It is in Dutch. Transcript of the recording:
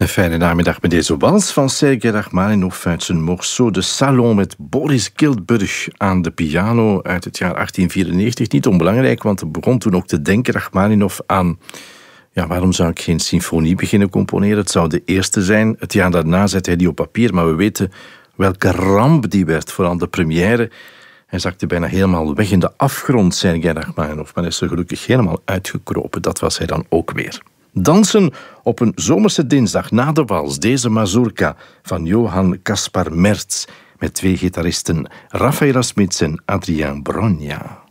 Een fijne namiddag met deze wals van Sergei Rachmaninov uit zijn morceau De Salon met Boris Giltburg aan de piano uit het jaar 1894. Niet onbelangrijk, want hij begon toen ook te denken, Rachmaninov, aan waarom zou ik geen symfonie beginnen componeren? Het zou de eerste zijn. Het jaar daarna zette hij die op papier, maar we weten welke ramp die werd, vooral de première. Hij zakte bijna helemaal weg in de afgrond, Sergei Rachmaninov, maar hij is er gelukkig helemaal uitgekropen. Dat was hij dan ook weer. Dansen op een zomerse dinsdag na de wals, deze mazurka van Johann Kaspar Merz met twee gitaristen, Rafaela Smits en Adriaan Bronja.